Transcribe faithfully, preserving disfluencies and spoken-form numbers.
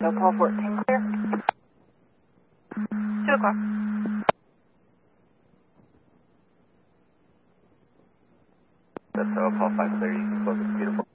Paul fourteen clear. Two o'clock. That's uh, Paul five clear, you can close it, beautiful.